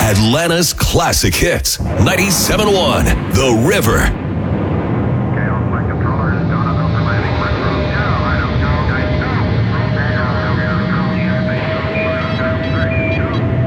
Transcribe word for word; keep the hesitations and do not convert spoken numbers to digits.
Atlanta's classic hits. ninety-seven point one The River.